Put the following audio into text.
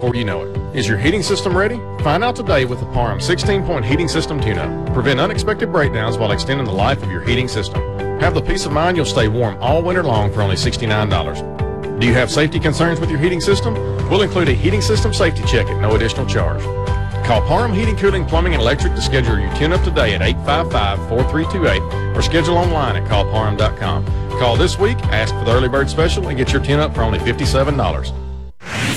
before you know it. Is your heating system ready? Find out today with the Parham 16-point heating system tune-up. Prevent unexpected breakdowns while extending the life of your heating system. Have the peace of mind you'll stay warm all winter long for only $69. Do you have safety concerns with your heating system? We'll include a heating system safety check at no additional charge. Call Parham Heating, Cooling, Plumbing, and Electric to schedule your tune-up today at 855-4328 or schedule online at callparham.com. Call this week, ask for the early bird special, and get your tune-up for only $57.